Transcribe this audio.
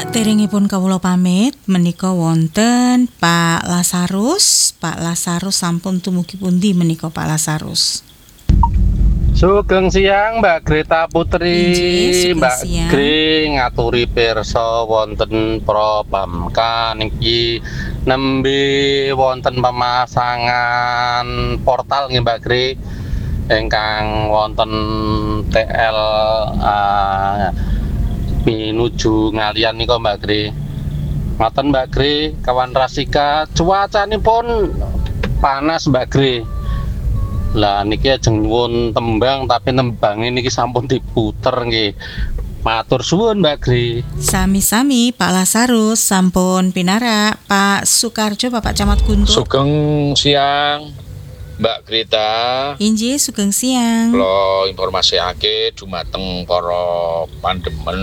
Saderengipun kawula pamit, menika wonten Pak Lasarus. Pak Lasarus sampun tumugi pundi menika Pak Lasarus? Sugeng siang Mbak Greta Putri, Inggih, sugeng Mbak siang. Gri ngaturi pirsa wonten Probamka niki nembe wonten pemasangan portal nggih Mbak Gri ingkang wonten TL pinuju Ngalian nika Mbak Gri. Ngoten Mbak Gri, kawan Rasika, cuacanipun panas Mbak Gri. Lah niki ajeng nyuwun tembang tapi tembang niki sampun diputer nggih. Matur suwun Mbak Gri. Sami-sami Pak Lasarus sampun pinarak. Pak Sukarjo Bapak Camat Guntur. Sugeng siang Mbak Greta. Inggih, sugeng siang. Kula informasikake dumateng para pandemen